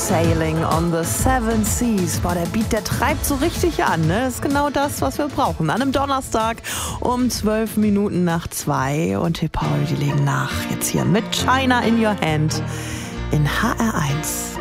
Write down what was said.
Sailing on the Seven Seas. Boah, der Beat, der treibt so richtig an, ne? Das ist genau das, was wir brauchen. An einem Donnerstag um 12 Minuten nach 2. Und Hey Paul, die legen nach. Jetzt hier mit China in Your Hand in HR1.